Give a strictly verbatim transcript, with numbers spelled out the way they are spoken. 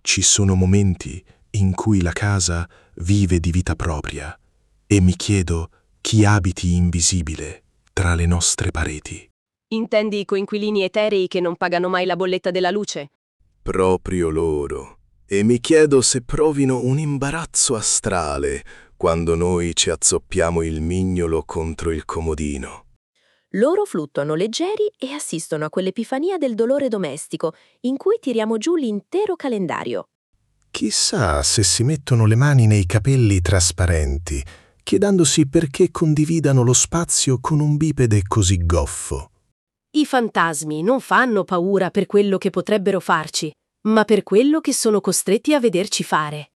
Ci sono momenti in cui la casa vive di vita propria e mi chiedo chi abiti invisibile tra le nostre pareti. Intendi i coinquilini eterei che non pagano mai la bolletta della luce? Proprio loro. E mi chiedo se provino un imbarazzo astrale quando noi ci azzoppiamo il mignolo contro il comodino. Loro fluttuano leggeri e assistono a quell'epifania del dolore domestico in cui tiriamo giù l'intero calendario. Chissà se si mettono le mani nei capelli trasparenti, chiedendosi perché condividano lo spazio con un bipede così goffo. I fantasmi non fanno paura per quello che potrebbero farci, ma per quello che sono costretti a vederci fare.